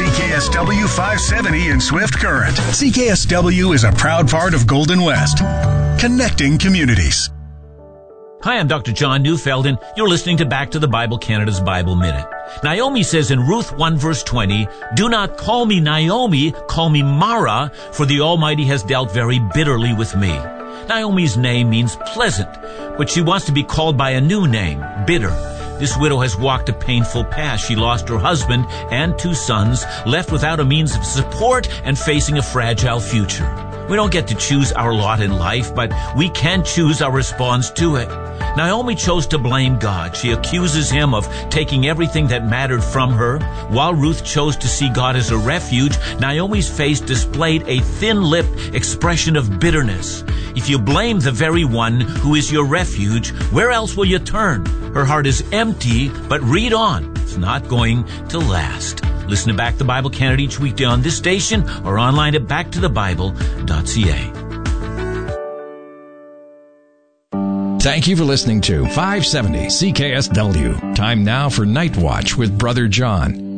CKSW 570 in Swift Current. CKSW is a proud part of Golden West, connecting communities. Hi, I'm Dr. John Neufeld, and you're listening to Back to the Bible, Canada's Bible Minute. Naomi says in Ruth 1 verse 20, "Do not call me Naomi, call me Mara, for the Almighty has dealt very bitterly with me." Naomi's name means pleasant, but she wants to be called by a new name, bitter. This widow has walked a painful path. She lost her husband and 2 sons, left without a means of support and facing a fragile future. We don't get to choose our lot in life, but we can choose our response to it. Naomi chose to blame God. She accuses him of taking everything that mattered from her. While Ruth chose to see God as a refuge, Naomi's face displayed a thin-lipped expression of bitterness. If you blame the very one who is your refuge, where else will you turn? Her heart is empty, but read on. It's not going to last. Listen to Back to the Bible Canada each weekday on this station or online at backtothebible.ca. Thank you for listening to 570 CKSW. Time now for Night Watch with Brother John.